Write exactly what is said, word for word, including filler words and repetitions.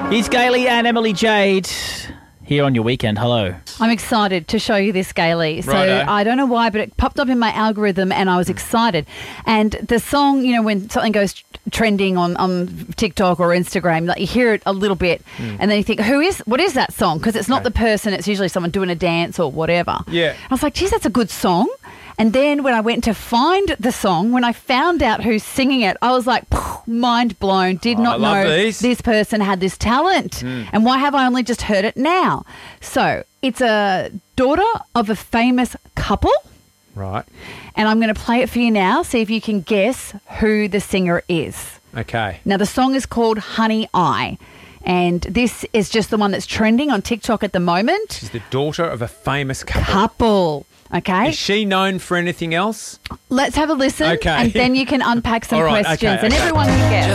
Here's Gailey and Emily Jade here on your weekend. Hello. I'm excited to show you this, Gailey. So Righto. I don't know why, but it popped up in my algorithm and I was excited. And the song, you know, when something goes trending on, on TikTok or Instagram, like you hear it a little bit Mm. and then you think, who is, what is that song? Because it's not the person, it's usually someone doing a dance or whatever. Yeah. I was like, geez, that's a good song. And then when I went to find the song, when I found out who's singing it, I was like, mind blown. Did Oh, not I love know these. this person had this talent. And why have I only just heard it now? So it's a daughter of a famous couple. Right. And I'm going to play it for you now, see if you can guess who the singer is. Okay. Now, the song is called Honey I. And this is just the one that's trending on TikTok at the moment. She's the daughter of a famous couple. Couple. Okay. Is she known for anything else? Let's have a listen. Okay. And then you can unpack some All right, okay, questions. And okay. everyone can guess.